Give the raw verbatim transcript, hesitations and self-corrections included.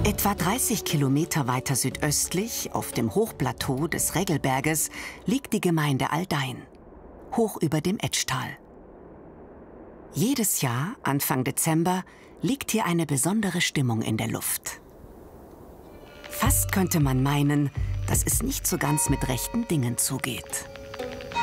Etwa dreißig Kilometer weiter südöstlich, auf dem Hochplateau des Reggelberges, liegt die Gemeinde Aldein, hoch über dem Etschtal. Jedes Jahr, Anfang Dezember, liegt hier eine besondere Stimmung in der Luft. Fast könnte man meinen, dass es nicht so ganz mit rechten Dingen zugeht.